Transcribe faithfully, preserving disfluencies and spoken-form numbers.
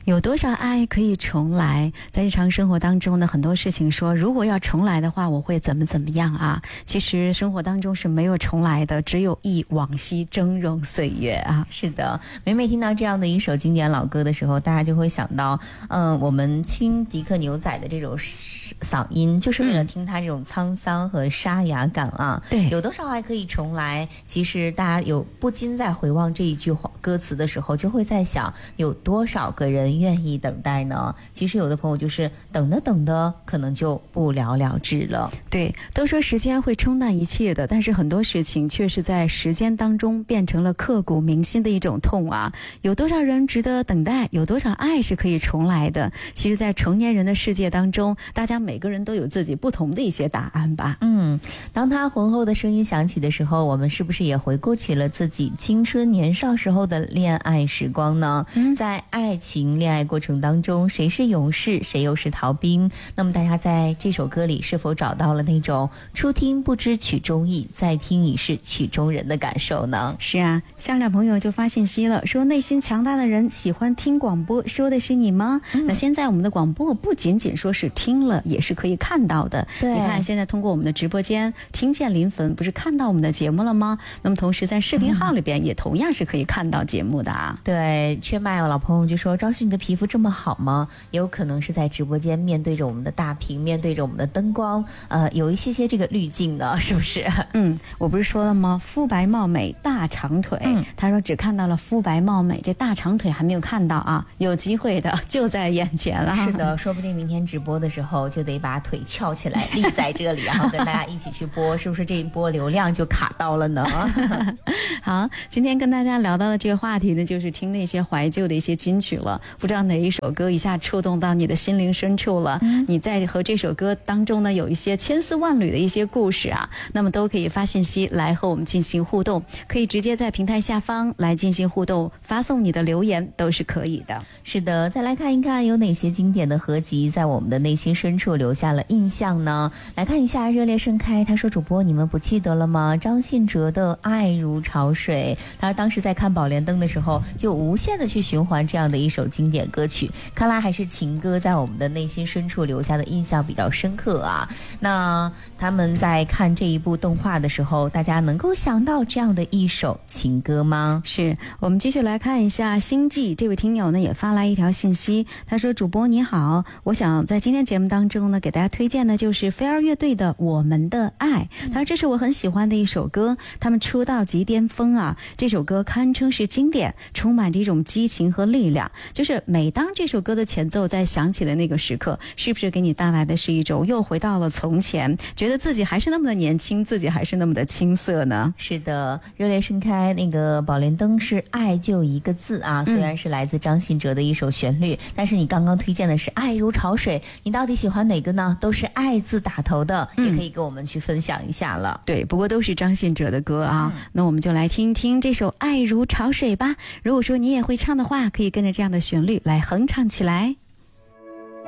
有多少爱可以重来？在日常生活当中呢，很多事情说如果要重来的话，我会怎么怎么样啊？其实生活当中是没有重来的，只有忆往昔峥嵘岁月啊。 是的，每每听到这样的一首经典老歌的时候，大家就会想到，嗯、呃，我们听迪克牛仔的这种嗓音，就是为了听他这种沧桑和沙哑感啊。 对， 有多少爱可以重来？其实大家有不禁在回望这一句话歌词的时候，就会在想，有多少个人愿意等待呢？其实有的朋友就是等着等的，可能就不了了之了。 对，都说时间会冲淡一切的，但是很多事情却是在时间当中变成了刻骨铭心的一种痛啊。有多少人值得等待？有多少爱是可以重来的？其实在成年人的世界当中，大家每个人都有自己不同的一些答案吧。 嗯，当他浑厚的声音响起的时候，我们是不是也回顾起了自己青春年少时候的恋爱时光呢？嗯、在爱情恋爱过程当中，谁是勇士，谁又是逃兵？那么大家在这首歌里是否找到了那种初听不知曲中意，再听已是曲中人的感受呢？ 是啊，校长朋友就发信息了，说内心强大的人喜欢听广播，说的是你吗？嗯、那现在我们的广播不仅仅说是听了，也是可以看到的。 对， 你看现在通过我们的直播间听见临汾，不是看到我们的节目了吗？那么同时在视频号里边也同样是可以看到节目的啊。 对，缺麦哦，老朋友就说，昭旭你的皮肤这么好吗？也有可能是在直播间面对着我们的大屏，面对着我们的灯光，呃，有一些些这个滤镜的，是不是？ 嗯，我不是说了吗？肤白貌美大长腿、嗯、他说只看到了肤白貌美，这大长腿还没有看到啊，有机会的就在眼前了。 是的，说不定明天直播的时候就得把腿翘起来立在这里，然后跟大家一起去播，是不是这一波流量就卡到了呢？ 好，今天跟大家聊到的这个话题呢，就是听那些怀旧的一些金曲了。不知道哪一首歌一下触动到你的心灵深处了、嗯、你在和这首歌当中呢有一些千丝万缕的一些故事啊，那么都可以发信息来和我们进行互动，可以直接在平台下方来进行互动，发送你的留言都是可以的。 是的，再来看一看有哪些经典的合集在我们的内心深处留下了印象呢？来看一下热烈盛开，他说主播你们不记得了吗？张信哲的《爱如潮水》，他当时在看宝莲灯的时候就无限的去循环这样的一首经典歌曲，看来还是情歌在我们的内心深处留下的印象比较深刻啊。那他们在看这一部动画的时候，大家能够想到这样的一首情歌吗？ 是，我们继续来看一下星际这位听友呢也发来一条信息，他说主播你好，我想在今天节目当中呢给大家推荐的就是飞儿乐队的《我们的爱》，他说这是我很喜欢的一首歌，他们出道即巅峰啊，这首歌堪称是经典，充满着一种激情和力量，就是每当这首歌的前奏在响起的那个时刻，是不是给你带来的是一种又回到了从前，觉得自己还是那么的年轻，自己还是那么的青涩呢？ 是的，热烈盛开那个宝莲灯是爱就一个字啊，虽然是来自张信哲的一首旋律、嗯、但是你刚刚推荐的是爱如潮水，你到底喜欢哪个呢？都是爱字打头的、嗯、也可以跟我们去分享一下了。 对，不过都是张信哲的歌啊、嗯、那我们就来听听这首爱如潮水吧。如果说你也会唱的话，可以跟着这样的旋律来哼唱起来。